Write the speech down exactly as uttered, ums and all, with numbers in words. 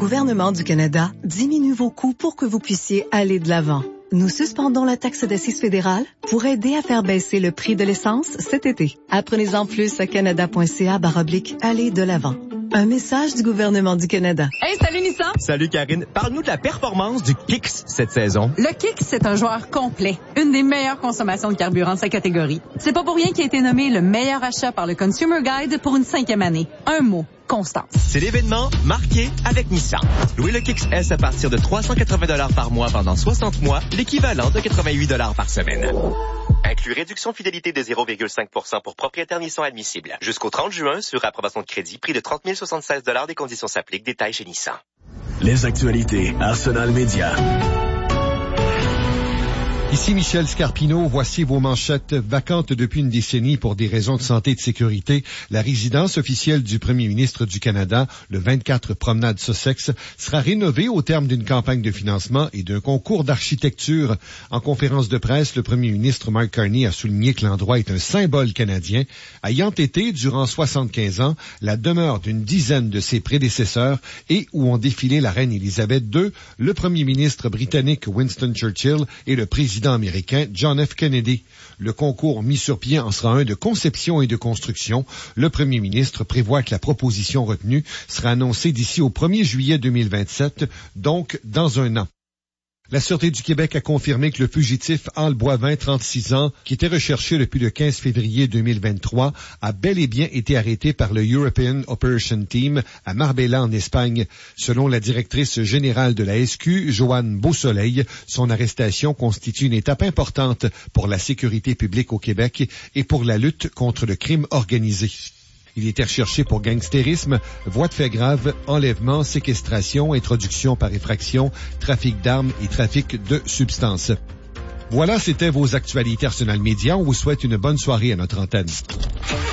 gouvernement du Canada diminue vos coûts pour que vous puissiez aller de l'avant. Nous suspendons la taxe d'assises fédérale pour aider à faire baisser le prix de l'essence cet été. Apprenez-en plus à canada.ca barre oblique aller de l'avant. Un message du gouvernement du Canada. Hey, salut Nissan! Salut Karine. Parle-nous de la performance du Kicks cette saison. Le Kicks, c'est un joueur complet. Une des meilleures consommations de carburant de sa catégorie. C'est pas pour rien qu'il a été nommé le meilleur achat par le Consumer Guide pour une cinquième année. Un mot. Constance. C'est l'événement marqué avec Nissan. Louez le Kicks S à partir de trois cent quatre-vingts dollars par mois pendant soixante mois, l'équivalent de quatre-vingt-huit dollars par semaine. Inclut réduction fidélité de zéro virgule cinq pour cent pour propriétaires Nissan admissibles. Jusqu'au trente juin, sur approbation de crédit, prix de trente mille soixante-seize dollars, des conditions s'appliquent, détails chez Nissan. Les actualités Arsenal Média. Ici Michel Scarpino, voici vos manchettes. Vacantes depuis une décennie pour des raisons de santé et de sécurité, la résidence officielle du premier ministre du Canada, le vingt-quatre Promenade Sussex, sera rénovée au terme d'une campagne de financement et d'un concours d'architecture. En conférence de presse, le premier ministre Mark Carney a souligné que l'endroit est un symbole canadien, ayant été, durant soixante-quinze ans, la demeure d'une dizaine de ses prédécesseurs et où ont défilé la reine Élisabeth deux, le premier ministre britannique Winston Churchill et le président américain John F. Kennedy. Le concours mis sur pied en sera un de conception et de construction. Le premier ministre prévoit que la proposition retenue sera annoncée d'ici au premier juillet deux mille vingt-sept, donc dans un an. La Sûreté du Québec a confirmé que le fugitif Al Boivin, trente-six ans, qui était recherché depuis le quinze février deux mille vingt-trois, a bel et bien été arrêté par le European Operation Team à Marbella, en Espagne. Selon la directrice générale de la S Q, Joanne Beausoleil, son arrestation constitue une étape importante pour la sécurité publique au Québec et pour la lutte contre le crime organisé. Il était recherché pour gangstérisme, voies de fait grave, enlèvement, séquestration, introduction par effraction, trafic d'armes et trafic de substances. Voilà, c'était vos actualités Arsenal Média. On vous souhaite une bonne soirée à notre antenne.